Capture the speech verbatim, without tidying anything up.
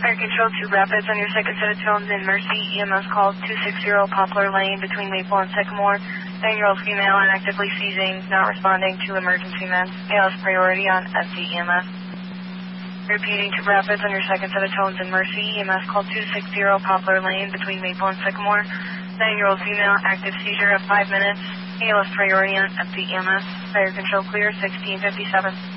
Fire Control two Rapids on your second set of tones in Mercy. E M S call two six zero Poplar Lane between Maple and Sycamore. nine-year-old female and actively seizing, not responding to emergency meds. A L S priority on S D E M S. Repeating two Rapids on your second set of tones in Mercy. E M S call two six zero Poplar Lane between Maple and Sycamore. nine-year-old female, active seizure of five minutes. A L S priority on S D E M S. Fire Control clear, sixteen fifty-seven.